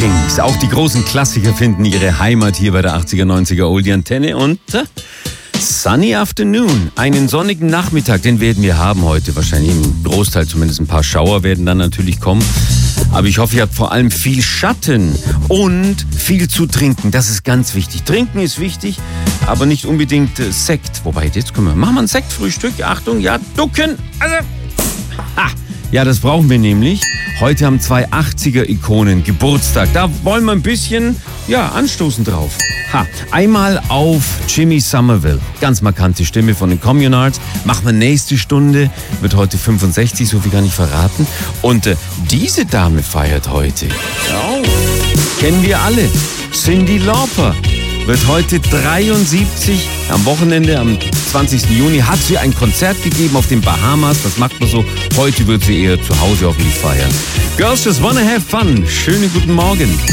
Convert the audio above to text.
Kings. Auch die großen Klassiker finden ihre Heimat hier bei der 80er, 90er Oldie Antenne. Und Sunny Afternoon, einen sonnigen Nachmittag, den werden wir haben heute. Wahrscheinlich im Großteil zumindest ein paar Schauer werden dann natürlich kommen. Aber ich hoffe, ihr habt vor allem viel Schatten und viel zu trinken. Das ist ganz wichtig. Trinken ist wichtig, aber nicht unbedingt Sekt. Wobei, jetzt machen wir ein Sektfrühstück. Achtung, ja, ducken. Also, ja, das brauchen wir nämlich. Heute haben 2 80er-Ikonen Geburtstag. Da wollen wir ein bisschen, anstoßen drauf. Einmal auf Jimmy Somerville. Ganz markante Stimme von den Communards. Machen wir nächste Stunde. Wird heute 65, so viel kann ich verraten. Und diese Dame feiert heute. Kennen wir alle. Cyndi Lauper wird heute 73. Am Wochenende, am 20. Juni, hat sie ein Konzert gegeben auf den Bahamas. Das macht man so. Heute wird sie eher zu Hause hoffentlich feiern. Girls just wanna have fun. Schönen guten Morgen.